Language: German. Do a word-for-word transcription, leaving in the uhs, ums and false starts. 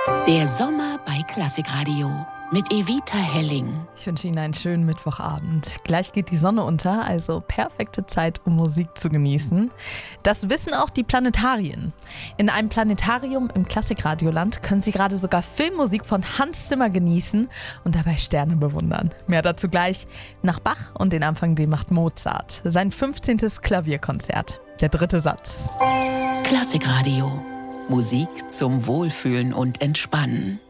Der Sommer bei Klassikradio mit Evita Helling. Ich wünsche Ihnen einen schönen Mittwochabend. Gleich geht die Sonne unter, also perfekte Zeit, um Musik zu genießen. Das wissen auch die Planetarien. In einem Planetarium im Klassikradioland können Sie gerade sogar Filmmusik von Hans Zimmer genießen und dabei Sterne bewundern. Mehr dazu gleich. Nach Bach und den Anfang, den macht Mozart. Sein fünfzehntes Klavierkonzert. Der dritte Satz. Klassikradio. Musik zum Wohlfühlen und Entspannen.